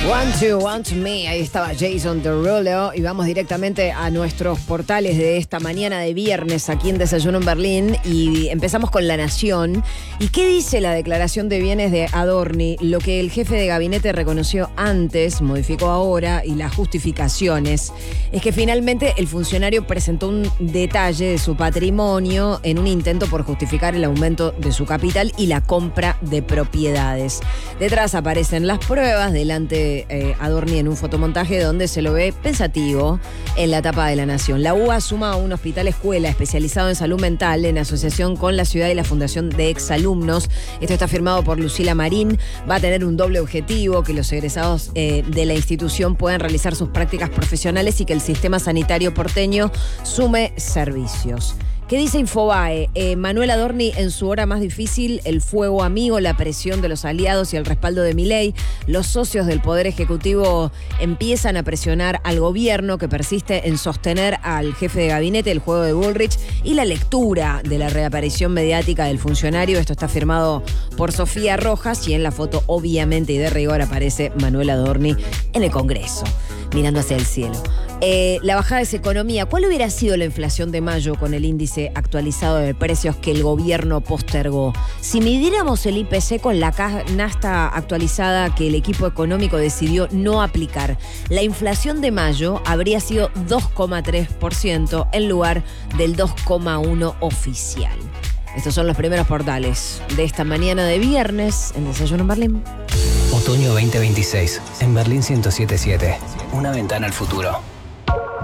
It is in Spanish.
Want to Me, ahí estaba Jason Derulo y vamos directamente a nuestros portales de esta mañana de viernes aquí en Desayuno en Berlín y empezamos con La Nación. ¿Y qué dice la declaración de bienes de Adorni? Lo que el jefe de gabinete reconoció antes, modificó ahora y las justificaciones es que finalmente el funcionario presentó un detalle de su patrimonio en un intento por justificar el aumento de su capital y la compra de propiedades. Detrás aparecen las pruebas, delante Adorni en un fotomontaje donde se lo ve pensativo en la tapa de La Nación. La UBA suma a un hospital escuela especializado en salud mental en asociación con la ciudad y la Fundación de Exalumnos. Esto está firmado por Lucila Marín. Va a tener un doble objetivo, que los egresados de la institución puedan realizar sus prácticas profesionales y que el sistema sanitario porteño sume servicios. ¿Qué dice Infobae? Manuel Adorni en su hora más difícil, el fuego amigo, la presión de los aliados y el respaldo de Milei. Los socios del Poder Ejecutivo empiezan a presionar al gobierno que persiste en sostener al jefe de gabinete, el juego de Bullrich y la lectura de la reaparición mediática del funcionario. Esto está firmado por Sofía Rojas y en la foto obviamente y de rigor aparece Manuel Adorni en el Congreso, mirando hacia el cielo. La bajada de esa economía, ¿cuál hubiera sido la inflación de mayo con el índice actualizado de precios que el gobierno postergó? Si midiéramos el IPC con la canasta actualizada que el equipo económico decidió no aplicar, la inflación de mayo habría sido 2,3% en lugar del 2,1% oficial. Estos son los primeros portales de esta mañana de viernes en Desayuno en Berlín. Otoño 2026, en Berlín 107.7. Una ventana al futuro.